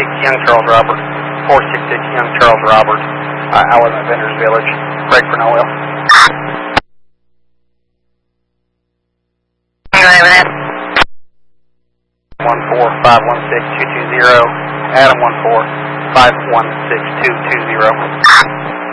Young Charles Robert. 466 Young Charles Robert. Alabama Vendors Village. Craig for no oil. 14516 220. Adam 14516 220.